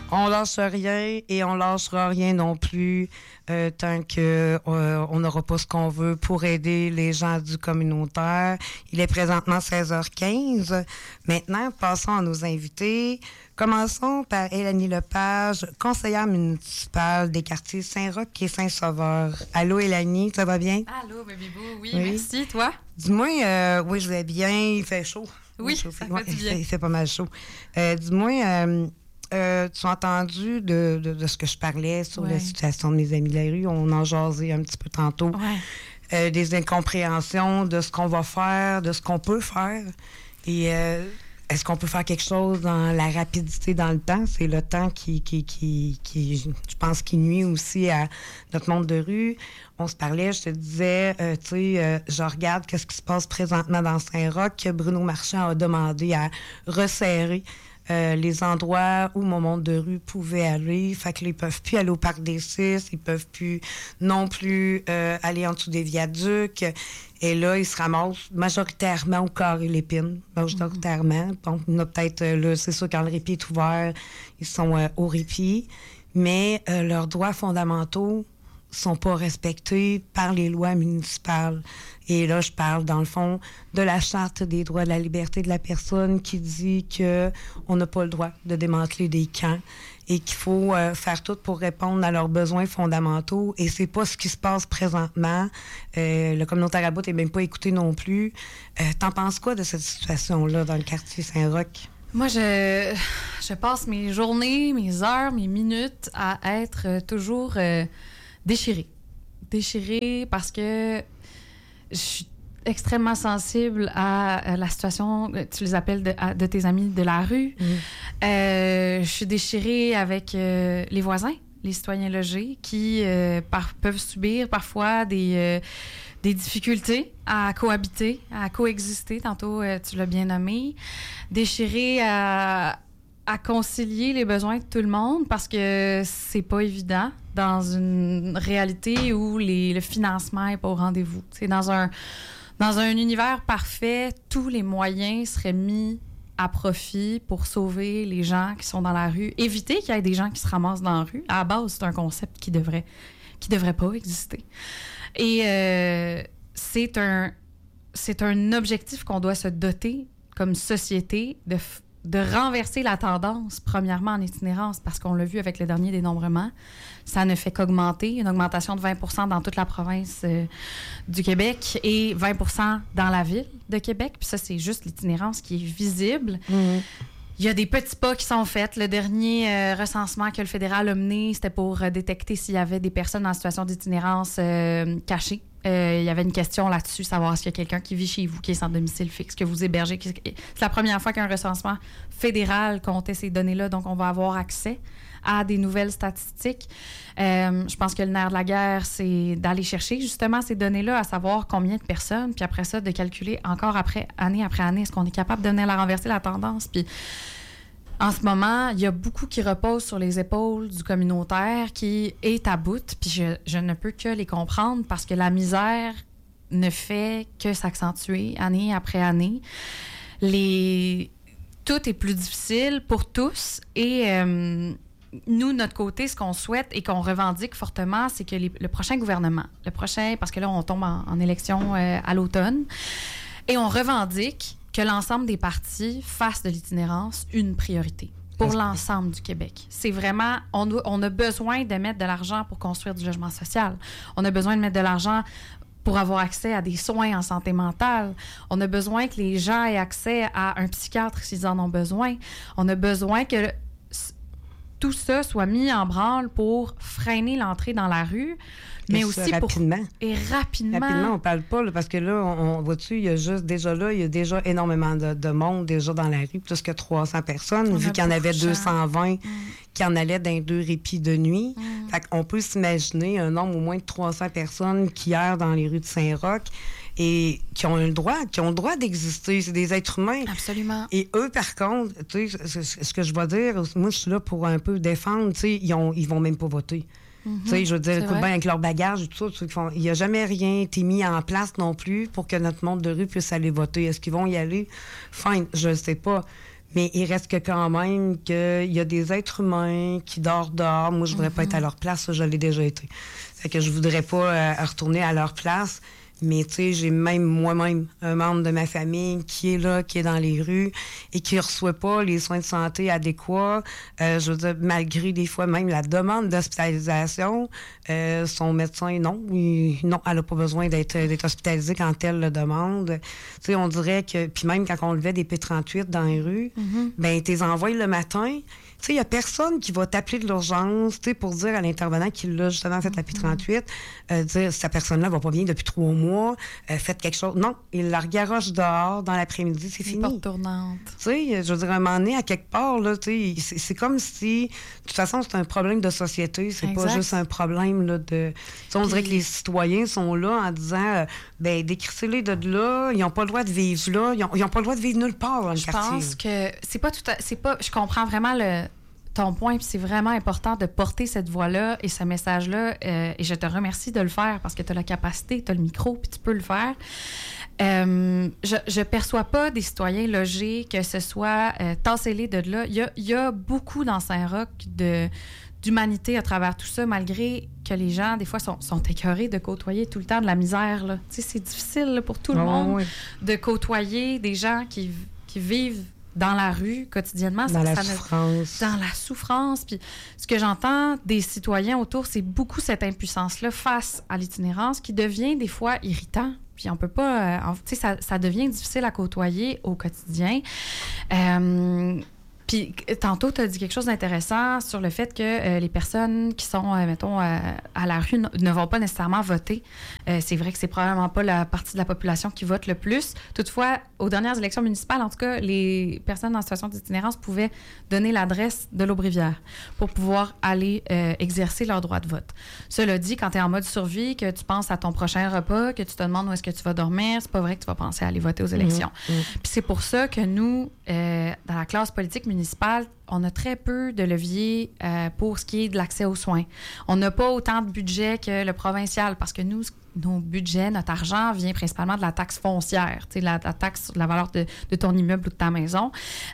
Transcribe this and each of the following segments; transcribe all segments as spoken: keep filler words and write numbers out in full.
On lâche rien et on lâchera rien non plus euh, tant que euh, on n'aura pas ce qu'on veut pour aider les gens du communautaire. Il est présentement seize heures quinze. Maintenant, passons à nos invités. Commençons par Élanie Lepage, conseillère municipale des quartiers Saint-Roch et Saint-Sauveur. Allô, Élanie, ça va bien? Allô, bébé beau, oui, oui, merci. Toi? Dis-moi, euh, oui, je vais bien, il fait chaud. Oui, ça fait ouais, du il, bien. fait, il fait pas mal chaud. Euh, dis-moi, euh, euh, tu as entendu de, de, de ce que je parlais sur ouais. la situation de mes amis de la rue? On en jasait un petit peu tantôt. Ouais. Euh, des incompréhensions de ce qu'on va faire, de ce qu'on peut faire. Et... Euh, est-ce qu'on peut faire quelque chose dans la rapidité dans le temps? C'est le temps qui, qui, qui, qui je pense, qui nuit aussi à notre monde de rue. On se parlait, je te disais, euh, tu sais, euh, je regarde qu'est-ce qui se passe présentement dans Saint-Roch. Bruno Marchand a demandé à resserrer euh, les endroits où mon monde de rue pouvait aller. Fait que là, ils peuvent plus aller au Parc des Six, ils peuvent plus non plus euh, aller en dessous des viaducs. Et là, ils se ramassent majoritairement au Carré-Lépine, majoritairement. Donc, il y en a peut-être, euh, là, c'est sûr, quand le répit est ouvert, ils sont euh, au répit. Mais euh, leurs droits fondamentaux sont pas respectés par les lois municipales. Et là, je parle, dans le fond, de la Charte des droits de la liberté de la personne qui dit que on n'a pas le droit de démanteler des camps et qu'il faut euh, faire tout pour répondre à leurs besoins fondamentaux. Et c'est pas ce qui se passe présentement. Euh, le communautaire à bout n'est même pas écouté non plus. Euh, t'en penses quoi de cette situation-là dans le quartier Saint-Roch? Moi, je, je passe mes journées, mes heures, mes minutes à être toujours euh, déchirée. Déchirée parce que je suis extrêmement sensible à, à la situation, tu les appelles de, à, de tes amis de la rue. Mmh. Euh, je suis déchirée avec euh, les voisins, les citoyens logés, qui euh, par, peuvent subir parfois des, euh, des difficultés à cohabiter, à coexister. Tantôt, euh, tu l'as bien nommé. Déchirée à, à concilier les besoins de tout le monde parce que c'est pas évident dans une réalité où les, le financement n'est pas au rendez-vous. C'est dans un Dans un univers parfait, tous les moyens seraient mis à profit pour sauver les gens qui sont dans la rue, éviter qu'il y ait des gens qui se ramassent dans la rue. À la base, c'est un concept qui devrait, qui devrait pas exister. Et euh, c'est un, c'est un objectif qu'on doit se doter comme société de, de renverser la tendance, premièrement en itinérance, parce qu'on l'a vu avec le dernier dénombrement. Ça ne fait qu'augmenter, une augmentation de vingt pour cent dans toute la province euh, du Québec et vingt pour cent dans la ville de Québec. Puis ça, c'est juste l'itinérance qui est visible. Mmh. Il y a des petits pas qui sont faits. Le dernier euh, recensement que le fédéral a mené, c'était pour euh, détecter s'il y avait des personnes en situation d'itinérance euh, cachées. Euh, il y avait une question là-dessus, savoir s'il y a quelqu'un qui vit chez vous, qui est sans domicile fixe, que vous hébergez. C'est la première fois qu'un recensement fédéral comptait ces données-là, donc on va avoir accès à des nouvelles statistiques. Euh, je pense que le nerf de la guerre, c'est d'aller chercher justement ces données-là, à savoir combien de personnes, puis après ça, de calculer encore après, année après année, est-ce qu'on est capable de venir la renverser la tendance. Puis en ce moment, il y a beaucoup qui reposent sur les épaules du communautaire qui est à bout, puis je, je ne peux que les comprendre parce que la misère ne fait que s'accentuer année après année. Les... Tout est plus difficile pour tous et euh, nous, de notre côté, ce qu'on souhaite et qu'on revendique fortement, c'est que les, le prochain gouvernement, le prochain, parce que là, on tombe en, en élection euh, à l'automne, et on revendique que l'ensemble des partis fassent de l'itinérance une priorité pour l'ensemble du Québec. C'est vraiment, on, on a besoin de mettre de l'argent pour construire du logement social. On a besoin de mettre de l'argent pour avoir accès à des soins en santé mentale. On a besoin que les gens aient accès à un psychiatre s'ils en ont besoin. On a besoin que tout ça soit mis en branle pour freiner l'entrée dans la rue, mais et aussi rapidement. pour... Et rapidement. Rapidement, on parle pas, là, parce que là, on, on voit-tu, il y a juste, déjà là, il y a déjà énormément de, de monde déjà dans la rue, plus que trois cents personnes, on vu qu'il y en avait deux cent vingt mm. qui en allaient dans deux répits de nuit. Mm. Fait qu'on peut s'imaginer un nombre au moins de trois cents personnes qui errent dans les rues de Saint-Roch et qui ont le droit, qui ont le droit d'exister. C'est des êtres humains. Absolument. Et eux, par contre, tu sais, ce que je vais dire, moi, je suis là pour un peu défendre, tu sais, ils, ont, ils vont même pas voter. Mm-hmm. Tu sais, je veux dire, écoute bien, avec leur bagage et tout ça, font, il n'y a jamais rien été mis en place non plus pour que notre monde de rue puisse aller voter. Est-ce qu'ils vont y aller? Fine, je ne sais pas. Mais il reste que quand même qu'il y a des êtres humains qui dorment dehors. Moi, je voudrais mm-hmm. pas être à leur place. Ça, je l'ai déjà été. Fait que je voudrais pas euh, retourner à leur place. Mais tu sais, j'ai même moi-même un membre de ma famille qui est là, qui est dans les rues et qui ne reçoit pas les soins de santé adéquats. Euh, je veux dire, malgré des fois même la demande d'hospitalisation, euh, son médecin, non, il, non, elle n'a pas besoin d'être, d'être hospitalisée quand elle le demande. Tu sais, on dirait que, puis même quand on levait des P trente-huit dans les rues, mm-hmm. ben t'es envoyé le matin. Tu sais, il n'y a personne qui va t'appeler de l'urgence, tu sais, pour dire à l'intervenant qu'il l'a justement fait la P trente-huit, euh, dire, cette personne-là va pas bien depuis trois mois, euh, faites quelque chose. Non, il la regaroche dehors dans l'après-midi, c'est fini. Porte tournante. Tu sais, je veux dire, à un moment donné, à quelque part, là, tu sais, c'est, c'est comme si, de toute façon, c'est un problème de société, c'est exact. Pas juste un problème, là, de... Tu sais, on Puis... dirait que les citoyens sont là en disant, euh, ben, décrissez-les de là, ils n'ont pas le droit de vivre là, ils n'ont pas le droit de vivre nulle part dans le je quartier. Je pense que c'est pas tout à... c'est pas... Je comprends vraiment le... ton point, puis c'est vraiment important de porter cette voix-là et ce message-là. Euh, et je te remercie de le faire parce que tu as la capacité, tu as le micro, puis tu peux le faire. Euh, je ne perçois pas des citoyens logés, que ce soit euh, tassez-les de là. Il y a, il y a beaucoup dans Saint-Roch de, d'humanité à travers tout ça, malgré que les gens, des fois, sont, sont écœurés de côtoyer tout le temps de la misère. Là. Tu sais, c'est difficile là, pour tout le oh, monde oui. de côtoyer des gens qui, qui vivent dans la rue, quotidiennement. Dans ça, la ça souffrance. Ne, dans la souffrance. Puis ce que j'entends des citoyens autour, c'est beaucoup cette impuissance-là face à l'itinérance qui devient des fois irritant. Puis on peut pas... Euh, tu sais, ça, ça devient difficile à côtoyer au quotidien. Euh, Puis tantôt, tu as dit quelque chose d'intéressant sur le fait que euh, les personnes qui sont, euh, mettons, euh, à la rue n- ne vont pas nécessairement voter. Euh, c'est vrai que c'est probablement pas la partie de la population qui vote le plus. Toutefois, aux dernières élections municipales, en tout cas, les personnes en situation d'itinérance pouvaient donner l'adresse de l'Aubrivière pour pouvoir aller euh, exercer leur droit de vote. Cela dit, quand tu es en mode survie, que tu penses à ton prochain repas, que tu te demandes où est-ce que tu vas dormir, c'est pas vrai que tu vas penser à aller voter aux élections. Mmh, mmh. Puis c'est pour ça que nous, euh, dans la classe politique municipale, municipale, on a très peu de leviers euh, pour ce qui est de l'accès aux soins. On n'a pas autant de budget que le provincial parce que nous, nos budgets, notre argent vient principalement de la taxe foncière, la, la taxe sur la valeur de, de ton immeuble ou de ta maison.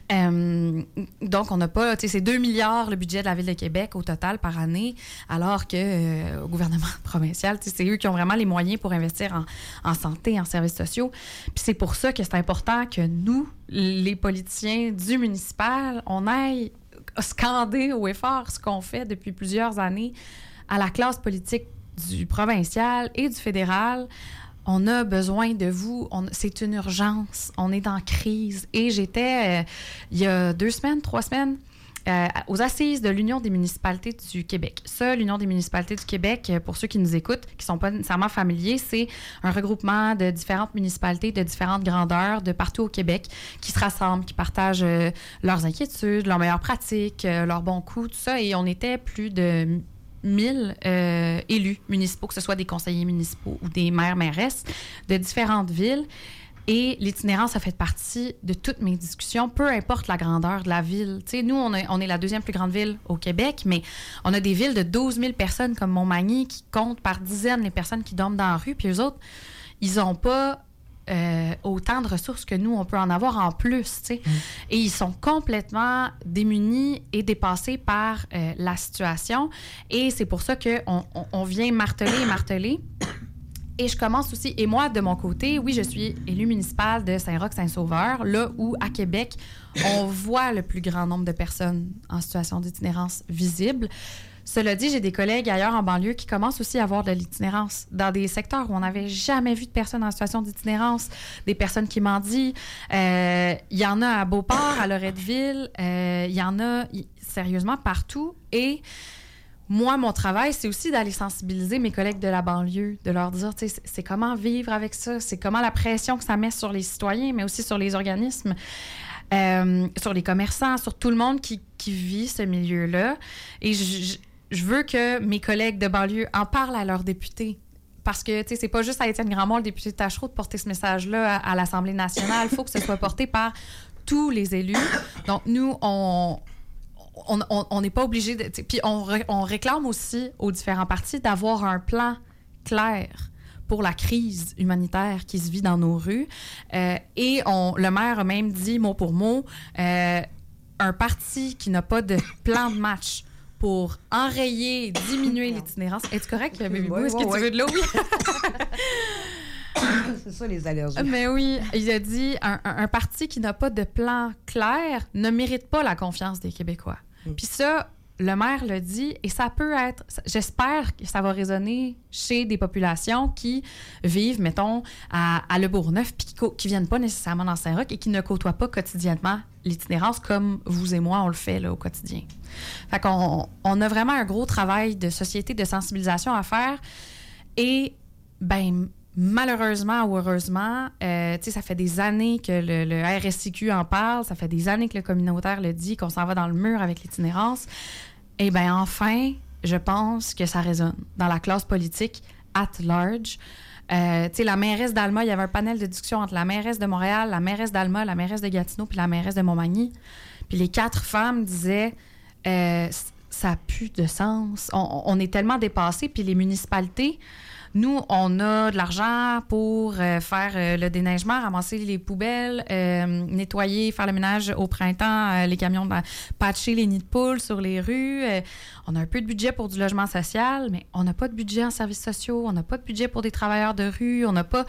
Euh, donc, on n'a pas... C'est deux milliards le budget de la Ville de Québec au total par année, alors que euh, au gouvernement provincial, c'est eux qui ont vraiment les moyens pour investir en, en santé, en services sociaux. Puis c'est pour ça que c'est important que nous, les politiciens du municipal, on aille scander haut et fort ce qu'on fait depuis plusieurs années à la classe politique du provincial et du fédéral. On a besoin de vous. On, c'est une urgence. On est dans crise. Et j'étais, euh, il y a deux semaines, trois semaines, euh, aux assises de l'Union des municipalités du Québec. Ça, l'Union des municipalités du Québec, pour ceux qui nous écoutent, qui ne sont pas nécessairement familiers, c'est un regroupement de différentes municipalités de différentes grandeurs de partout au Québec qui se rassemblent, qui partagent euh, leurs inquiétudes, leurs meilleures pratiques, euh, leurs bons coups, tout ça. Et on était plus de mille euh, élus municipaux, que ce soit des conseillers municipaux ou des maires, mairesses de différentes villes. Et l'itinérance a fait partie de toutes mes discussions, peu importe la grandeur de la ville. Tu sais, nous, on, a, on est la deuxième plus grande ville au Québec, mais on a des villes de douze mille personnes comme Montmagny qui comptent par dizaines les personnes qui dorment dans la rue. Puis eux autres, ils n'ont pas euh, autant de ressources que nous, on peut en avoir en plus. Tu sais. Mmh. Et ils sont complètement démunis et dépassés par euh, la situation. Et c'est pour ça qu'on on, on vient marteler et marteler. Et je commence aussi, et moi, de mon côté, oui, je suis élue municipale de Saint-Roch-Saint-Sauveur, là où, à Québec, on voit le plus grand nombre de personnes en situation d'itinérance visible. Cela dit, j'ai des collègues ailleurs en banlieue qui commencent aussi à avoir de l'itinérance dans des secteurs où on n'avait jamais vu de personnes en situation d'itinérance, des personnes qui mendient. Euh, il y en a à Beauport, à Loretteville, euh, il y en a y, sérieusement partout. Et moi, mon travail, c'est aussi d'aller sensibiliser mes collègues de la banlieue, de leur dire, tu sais, c'est comment vivre avec ça, c'est comment la pression que ça met sur les citoyens, mais aussi sur les organismes, euh, sur les commerçants, sur tout le monde qui, qui vit ce milieu-là. Et je, je veux que mes collègues de banlieue en parlent à leurs députés. Parce que, tu sais, c'est pas juste à Étienne Grandmont, le député de Tachereau, de porter ce message-là à, à l'Assemblée nationale. Il faut que ce soit porté par tous les élus. Donc, nous, on... On n'est pas obligé de... Puis on, ré, on réclame aussi aux différents partis d'avoir un plan clair pour la crise humanitaire qui se vit dans nos rues. Euh, et on, le maire a même dit, mot pour mot, euh, un parti qui n'a pas de plan de match pour enrayer, diminuer l'itinérance. Es-tu correct, okay, Baby Boo? Ouais, Est-ce ouais, que ouais. tu veux de l'eau? C'est ça, les allergies. Mais oui, il a dit, un, un, un parti qui n'a pas de plan clair ne mérite pas la confiance des Québécois. Mm. Puis ça, le maire le dit, et ça peut être... J'espère que ça va résonner chez des populations qui vivent, mettons, à, à Le Bourgneuf, puis qui ne viennent pas nécessairement dans Saint-Roch et qui ne côtoient pas quotidiennement l'itinérance comme vous et moi, on le fait là, au quotidien. Fait qu'on on a vraiment un gros travail de société, de sensibilisation à faire. Et, ben malheureusement ou heureusement, euh, tu sais, ça fait des années que le, le R S I Q en parle, ça fait des années que le communautaire le dit, qu'on s'en va dans le mur avec l'itinérance. Et bien, enfin, je pense que ça résonne dans la classe politique at large. Euh, tu sais, la mairesse d'Alma, il y avait un panel de discussion entre la mairesse de Montréal, la mairesse d'Alma, la mairesse de Gatineau puis la mairesse de Montmagny. Puis les quatre femmes disaient euh, ça n'a plus de sens. On, on est tellement dépassés. Puis les municipalités, nous, on a de l'argent pour euh, faire euh, le déneigement, ramasser les poubelles, euh, nettoyer, faire le ménage au printemps, euh, les camions, de, patcher les nids de poules sur les rues. Euh, on a un peu de budget pour du logement social, mais on n'a pas de budget en services sociaux, on n'a pas de budget pour des travailleurs de rue, on n'a pas...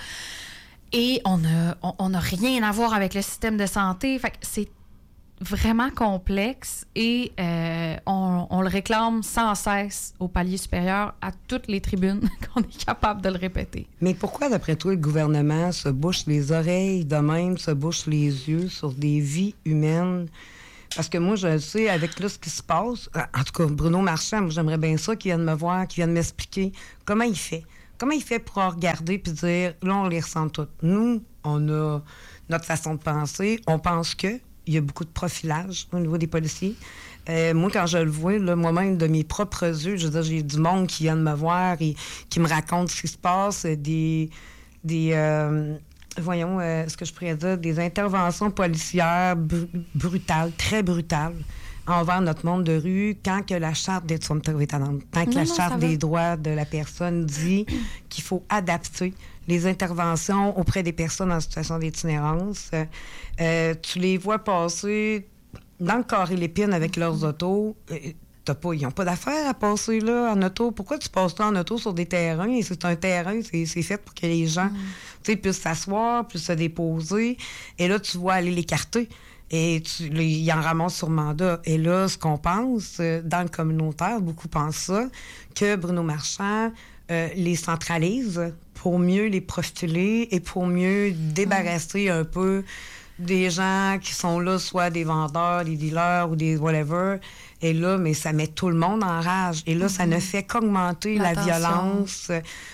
Et on n'a on, on a rien à voir avec le système de santé. Fait que c'est vraiment complexe et euh, on, on le réclame sans cesse au palier supérieur à toutes les tribunes qu'on est capable de le répéter. Mais pourquoi, d'après toi, le gouvernement se bouche les oreilles de même, se bouche les yeux sur des vies humaines? Parce que moi, je le sais, avec là, ce qui se passe, en tout cas, Bruno Marchand, moi, j'aimerais bien ça qu'il vienne me voir, qu'il vienne m'expliquer comment il fait. Comment il fait pour regarder puis dire, là, on les ressent toutes. Nous, on a notre façon de penser, on pense que il y a beaucoup de profilage au niveau des policiers. Euh, moi, quand je le vois, là, moi-même, de mes propres yeux, je veux dire, j'ai du monde qui vient de me voir et qui me raconte ce qui se passe, des... des euh, voyons, euh, ce que je pourrais dire, des interventions policières br- brutales, très brutales, envers notre monde de rue, quand que la Charte des quand que non, la non, Charte des droits de la personne dit qu'il faut adapter les interventions auprès des personnes en situation d'itinérance. Euh, tu les vois passer dans le carré l'épine avec leurs autos. Euh, t'as pas, ils n'ont pas d'affaires à passer là en auto. Pourquoi tu passes là en auto sur des terrains? Et c'est un terrain, c'est, c'est fait pour que les gens mm. puissent s'asseoir, puissent se déposer. Et là, tu vois aller l'écarter. Et tu, là, ils en ramassent sur mandat. Et là, ce qu'on pense, euh, dans le communautaire, beaucoup pensent ça, que Bruno Marchand euh, les centralise pour mieux les profiler et pour mieux débarrasser un peu des gens qui sont là, soit des vendeurs, des dealers ou des whatever. Et là, mais ça met tout le monde en rage. Et là, mm-hmm. ça ne fait qu'augmenter la violence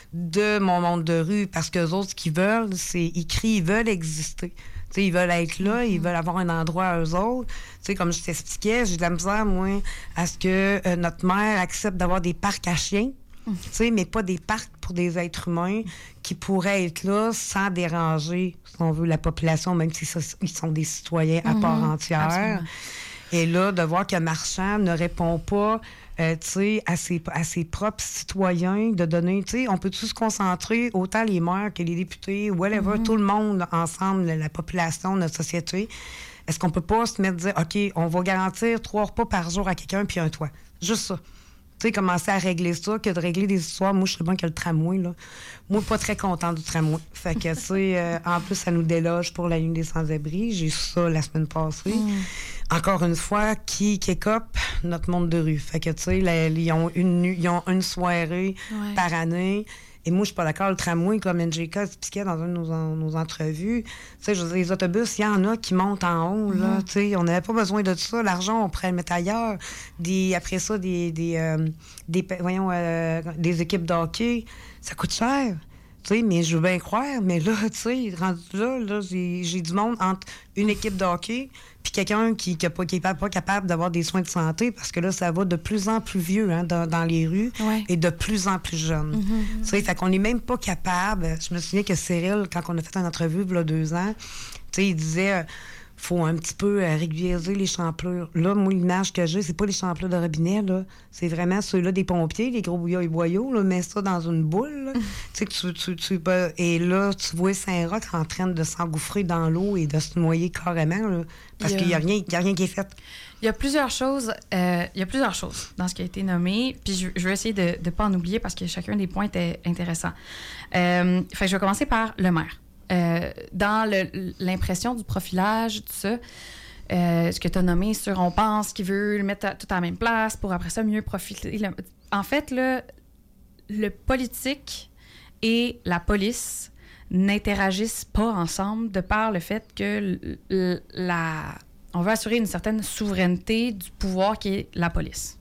de mon monde de rue. Parce qu'eux autres, ce qu'ils veulent, c'est... Ils crient, ils veulent exister. T'sais, ils veulent être là, mm-hmm. ils veulent avoir un endroit à eux autres. T'sais, comme je t'expliquais, j'ai de la misère, moi, à ce que euh, notre maire accepte d'avoir des parcs à chiens. Mm-hmm. Mais pas des parcs pour des êtres humains qui pourraient être là sans déranger, si on veut, la population, même s'ils sont des citoyens à mm-hmm. part entière. Absolument. Et là, de voir que Marchand ne répond pas euh, à, ses, à ses propres citoyens, de donner, on peut-tu se concentrer, autant les maires que les députés, whatever, mm-hmm. tout le monde ensemble, la population, notre société, est-ce qu'on peut pas se mettre à dire, OK, on va garantir trois repas par jour à quelqu'un puis un toit? Juste ça. Tu sais, commencer à régler ça, que de régler des histoires. Moi, je sais bien que le tramway, là. Moi, pas très contente du tramway. Fait que, tu sais, euh, en plus, ça nous déloge pour la Nuit des sans-abri. J'ai eu ça la semaine passée. Mm. Encore une fois, qui écope notre monde de rue. Fait que, tu sais, ils ont une, ils ont une soirée ouais. par année. Et moi, je suis pas d'accord. Le tramway, comme N J K expliquait dans une de nos, en, nos entrevues, tu sais, je veux dire, les autobus, il y en a qui montent en haut, là. Mm-hmm. Tu sais, on n'avait pas besoin de ça. L'argent, on pourrait le mettre ailleurs. Des, après ça, des, des, euh, des, voyons, euh, des équipes de hockey, ça coûte cher. Tu sais, mais je veux bien croire. Mais là, tu sais, rendu là, là j'ai, j'ai du monde entre une équipe de hockey puis quelqu'un qui n'est pas, qui pas, pas capable d'avoir des soins de santé, parce que là, ça va de plus en plus vieux hein, dans, dans les rues ouais. et de plus en plus jeune. Mm-hmm. Tu sais, fait qu'on n'est même pas capable. Je me souviens que Cyril, quand on a fait une entrevue il y a deux ans, tu sais, il disait... faut un petit peu euh, régulariser les champlures. Là, moi, l'image que j'ai, c'est pas les champlures de robinet, là. C'est vraiment ceux-là des pompiers, les gros bouillots et boyaux, là. Mets ça dans une boule, là. Tu sais que tu, tu, tu, ben, et là, tu vois Saint-Roch en train de s'engouffrer dans l'eau et de se noyer carrément, là. Parce qu'il y a rien, il y a rien qui est fait. Il y a plusieurs choses, euh, il y a plusieurs choses dans ce qui a été nommé, puis je, je vais essayer de ne pas en oublier parce que chacun des points était intéressant. Euh, fait que je vais commencer par le maire. Euh, dans le, l'impression du profilage, tout ça, euh, ce que tu as nommé sur on pense qu'il veut le mettre à, tout à la même place pour après ça mieux profiter. Le, en fait, là, le politique et la police n'interagissent pas ensemble de par le fait que l, la, on veut assurer une certaine souveraineté du pouvoir qui est la police.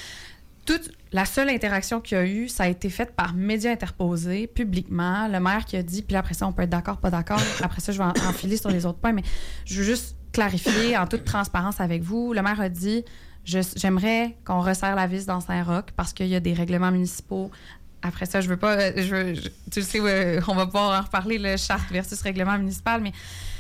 Toute la seule interaction qu'il y a eu, ça a été faite par médias interposés, publiquement. Le maire qui a dit, puis après ça, on peut être d'accord, pas d'accord. Après ça, je vais en, enfiler sur les autres points, mais je veux juste clarifier en toute transparence avec vous. Le maire a dit, je, j'aimerais qu'on resserre la vis dans Saint-Roch parce qu'il y a des règlements municipaux. Après ça, je veux pas... Je veux, je, tu le sais, euh, on va pouvoir en reparler, le charte versus règlement municipal, mais...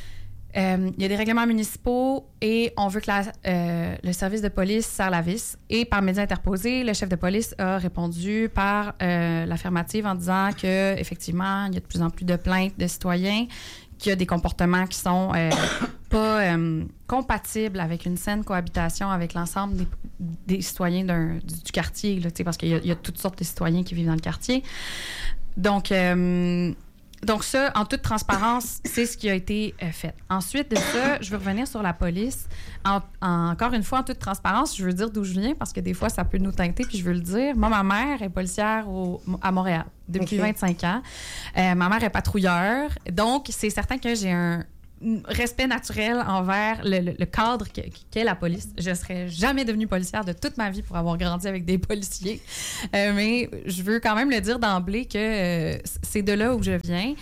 Euh, il y a des règlements municipaux et on veut que la, euh, le service de police serre la vis. Et par médias interposés, le chef de police a répondu par euh, l'affirmative en disant qu'effectivement, il y a de plus en plus de plaintes de citoyens, qu'il y a des comportements qui sont euh, pas euh, compatibles avec une saine cohabitation avec l'ensemble des, des citoyens d'un, du, du quartier, là, parce qu'il y a, il y a toutes sortes de citoyens qui vivent dans le quartier. Donc... Euh, Donc ça, en toute transparence, c'est ce qui a été euh, fait. Ensuite de ça, je veux revenir sur la police. En, en, encore une fois, en toute transparence, je veux dire d'où je viens parce que des fois, ça peut nous teinter, puis je veux le dire. Moi, ma mère est policière au, à Montréal depuis okay. vingt-cinq ans. Euh, ma mère est patrouilleur. Donc, c'est certain que j'ai un respect naturel envers le, le, le cadre qu'est qu la police. Je ne serais jamais devenue policière de toute ma vie pour avoir grandi avec des policiers. Euh, mais je veux quand même le dire d'emblée que euh, c'est de là où je viens.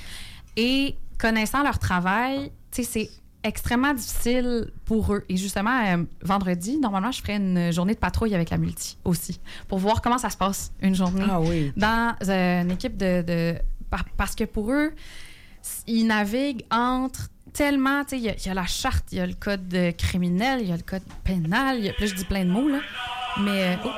Et connaissant leur travail, tu sais, c'est extrêmement difficile pour eux. Et justement, euh, vendredi, normalement, je ferais une journée de patrouille avec la multi aussi, pour voir comment ça se passe, une journée ah oui. dans euh, une équipe de, de... Parce que pour eux, ils naviguent entre tellement, tu sais, il y, y a la charte, il y a le code criminel, il y a le code pénal, y a, là, je dis plein de mots, là, mais... Oh.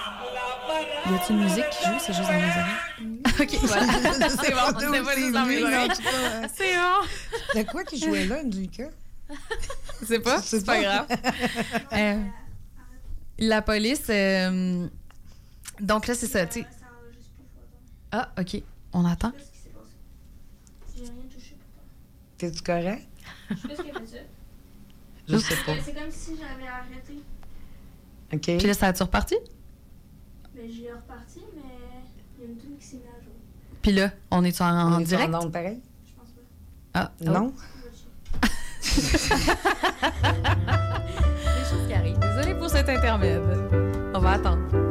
Y a-t-il une musique qui joue? C'est juste dans mes oreilles. OK, voilà. C'est bon, c'est pas juste dans mes oreilles. C'est bon. C'est quoi qui jouait là, Enrica? C'est pas? C'est pas, pas grave. euh, la police... Euh, donc là, c'est ça, tu sais... Ah, OK. On attend. T'es-tu correct? Je sais pas ce qu'elle fait ça. Je sais pas. C'est comme si j'avais arrêté. OK. Puis là, ça a-tu reparti? Ben, j'ai reparti, mais il y a une tune qui s'est mise à jour. Puis là, on est-tu en, en on est direct? En onde pareil? Je pense pas. Ah, non? Oh. Des choses qui arrivent. Désolée pour cet intermède. On va attendre.